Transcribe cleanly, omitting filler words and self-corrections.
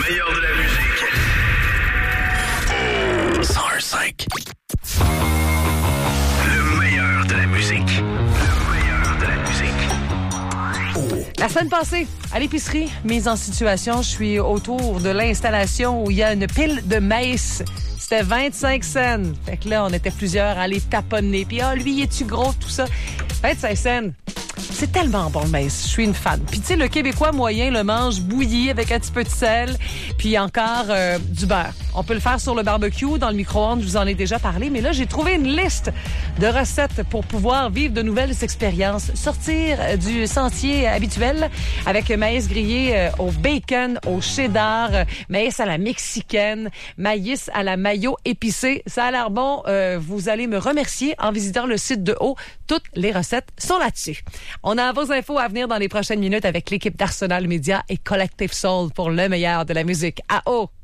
meilleur de la musique. 101.5. Le meilleur de la musique. Le meilleur de la musique. La semaine passée, à l'épicerie, mise en situation, je suis autour de l'installation où il y a une pile de maïs. C'était 25 cents. Fait que là, on était plusieurs à aller taponner. Puis, lui, es-tu gros, tout ça? 25 cents. C'est tellement bon, le maïs. Je suis une fan. Puis, tu sais, le Québécois moyen le mange bouilli avec un petit peu de sel, puis encore du beurre. On peut le faire sur le barbecue, dans le micro-ondes, je vous en ai déjà parlé. Mais là, j'ai trouvé une liste de recettes pour pouvoir vivre de nouvelles expériences. Sortir du sentier habituel avec maïs grillé au bacon, au cheddar, maïs à la mexicaine, maïs à la mayo épicée. Ça a l'air bon. Vous allez me remercier en visitant le site de Haut. Toutes les recettes sont là-dessus. On a vos infos à venir dans les prochaines minutes avec l'équipe d'Arsenal Media et Collective Soul pour le meilleur de la musique. À Haut!